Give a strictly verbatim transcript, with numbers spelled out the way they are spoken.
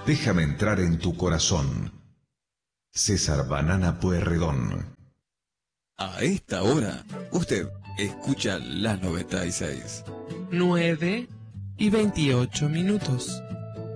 Déjame entrar en tu corazón. César Banana Pueyrredón. A esta hora, usted escucha la noventa y seis. nueve y veintiocho minutos.